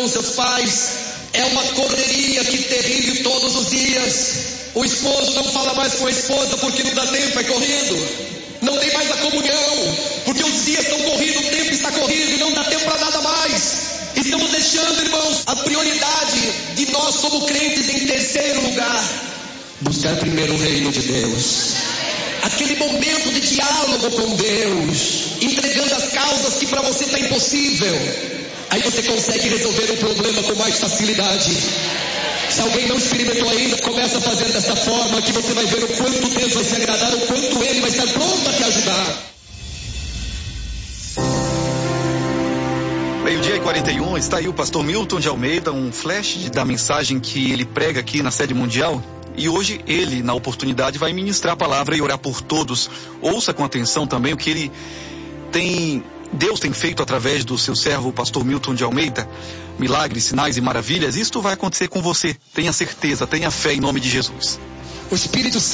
com seus pais. É uma correria que terrível todos os dias. O esposo não fala mais com a esposa porque não dá tempo, é correndo. Não tem mais a comunhão, porque os dias estão corridos, o tempo está corrido e não dá tempo para nada mais. Estamos deixando, irmãos, a prioridade de nós como crentes em terceiro lugar. Buscar primeiro o reino de Deus. Aquele momento de diálogo com Deus, entregando as causas que para você está impossível. Aí você consegue resolver o problema com mais facilidade. Se alguém não experimentou ainda, começa a fazer dessa forma, que você vai ver o quanto Deus vai se agradar, o quanto Ele vai estar pronto a te ajudar. 12:41, está aí o pastor Milton de Almeida, um flash da mensagem que ele prega aqui na sede mundial. E hoje ele, na oportunidade, vai ministrar a palavra e orar por todos. Ouça com atenção também o que Deus tem feito através do seu servo, o pastor Milton de Almeida. Milagres, sinais e maravilhas. Isto vai acontecer com você. Tenha certeza, tenha fé em nome de Jesus. O Espírito